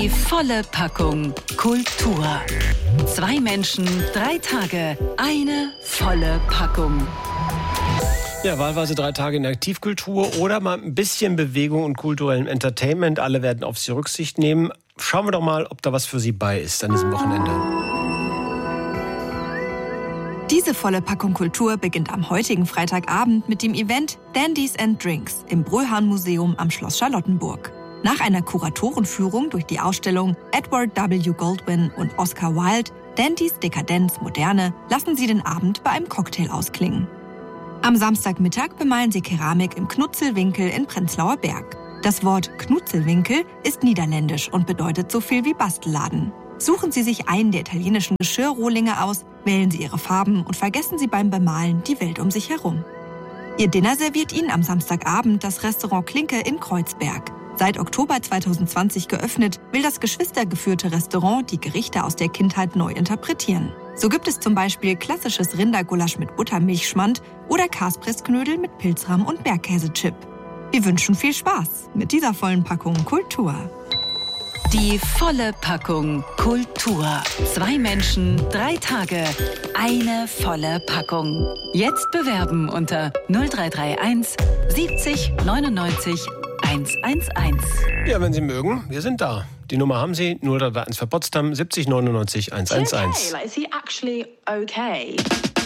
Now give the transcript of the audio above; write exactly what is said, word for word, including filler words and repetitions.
Die volle Packung Kultur. Zwei Menschen, drei Tage, eine volle Packung. Ja, wahlweise drei Tage in der Aktivkultur oder mal ein bisschen Bewegung und kulturellem Entertainment. Alle werden auf Sie Rücksicht nehmen. Schauen wir doch mal, ob da was für Sie bei ist an diesem Wochenende. Diese volle Packung Kultur beginnt am heutigen Freitagabend mit dem Event Dandies and Drinks im Bröhan-Museum am Schloss Charlottenburg. Nach einer Kuratorenführung durch die Ausstellung Edward W. Goldwyn und Oscar Wilde, Dandies Dekadenz Moderne, lassen Sie den Abend bei einem Cocktail ausklingen. Am Samstagmittag bemalen Sie Keramik im Knutzelwinkel in Prenzlauer Berg. Das Wort Knutzelwinkel ist niederländisch und bedeutet so viel wie Bastelladen. Suchen Sie sich einen der italienischen Geschirrrohlinge aus, wählen Sie Ihre Farben und vergessen Sie beim Bemalen die Welt um sich herum. Ihr Dinner serviert Ihnen am Samstagabend das Restaurant Klinke in Kreuzberg. Seit Oktober zweitausendzwanzig geöffnet, will das geschwistergeführte Restaurant die Gerichte aus der Kindheit neu interpretieren. So gibt es zum Beispiel klassisches Rindergulasch mit Buttermilchschmand oder Kaspressknödel mit Pilzrahm und Bergkäsechip. Wir wünschen viel Spaß mit dieser vollen Packung Kultur. Die volle Packung Kultur. Zwei Menschen, drei Tage, eine volle Packung. Jetzt bewerben unter null drei drei eins siebzig neunundneunzig hundertundzehn. Ja, wenn Sie mögen, wir sind da. Die Nummer haben Sie, null drei drei eins für Potsdam, siebzig neunundneunzig hundertzehn. Is he actually okay?